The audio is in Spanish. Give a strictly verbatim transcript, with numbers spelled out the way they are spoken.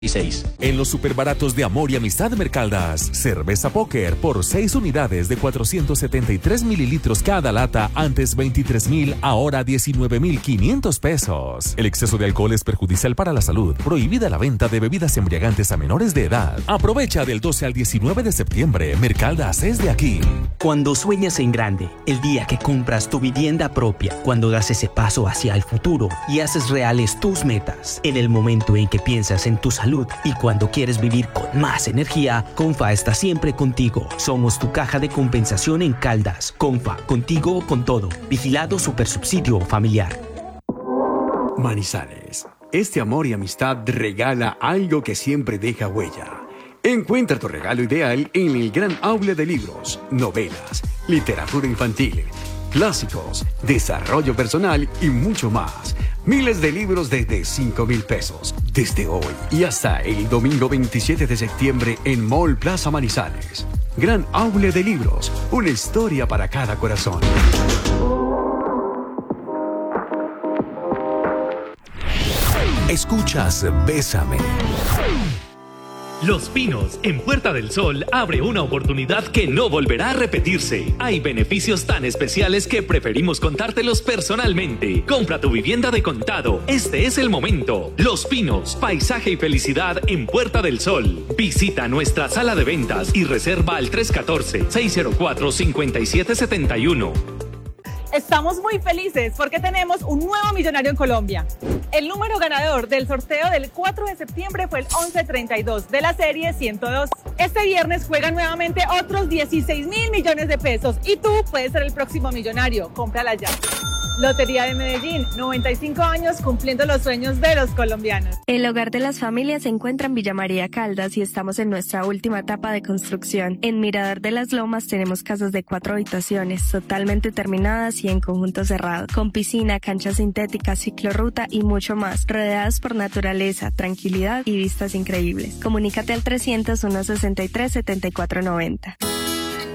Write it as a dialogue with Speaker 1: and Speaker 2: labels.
Speaker 1: En los superbaratos de Amor y Amistad Mercaldas, cerveza Póker por seis unidades de cuatrocientos setenta y tres mililitros cada lata, antes veintitrés mil, ahora diecinueve mil quinientos pesos. El exceso de alcohol es perjudicial para la salud. Prohibida la venta de bebidas embriagantes a menores de edad. Aprovecha del doce al diecinueve de septiembre. Mercaldas es de aquí.
Speaker 2: Cuando sueñas en grande, el día que compras tu vivienda propia, cuando das ese paso hacia el futuro y haces reales tus metas, en el momento en que piensas en tu salud y cuando quieres vivir con más energía, Confa está siempre contigo. Somos tu caja de compensación en Caldas. Confa, contigo con todo. Vigilado Supersubsidio Familiar.
Speaker 3: Manizales, este amor y amistad regala algo que siempre deja huella. Encuentra tu regalo ideal en el gran aula de libros, novelas, literatura infantil, clásicos, desarrollo personal y mucho más. Miles de libros desde cinco mil pesos. Desde hoy y hasta el domingo veintisiete de septiembre en Mall Plaza Manizales. Gran aula de libros, una historia para cada corazón.
Speaker 4: Escuchas Bésame.
Speaker 5: Los Pinos, en Puerta del Sol, abre una oportunidad que no volverá a repetirse. Hay beneficios tan especiales que preferimos contártelos personalmente. Compra tu vivienda de contado. Este es el momento. Los Pinos, paisaje y felicidad en Puerta del Sol. Visita nuestra sala de ventas y reserva al tres uno cuatro, seis cero cuatro, cinco siete siete uno.
Speaker 6: Estamos muy felices porque tenemos un nuevo millonario en Colombia. El número ganador del sorteo del cuatro de septiembre fue el once treinta y dos de la serie ciento dos. Este viernes juegan nuevamente otros dieciséis mil millones de pesos y tú puedes ser el próximo millonario. Cómprala ya. Lotería de Medellín, noventa y cinco años cumpliendo los sueños de los colombianos.
Speaker 7: El hogar de las familias se encuentra en Villa María Caldas y estamos en nuestra última etapa de construcción. En Mirador de las Lomas tenemos casas de cuatro habitaciones, totalmente terminadas y en conjunto cerrado, con piscina, cancha sintética, ciclorruta y mucho más, rodeadas por naturaleza, tranquilidad y vistas increíbles. Comunícate al trescientos, uno sesenta y tres, setenta y cuatro noventa.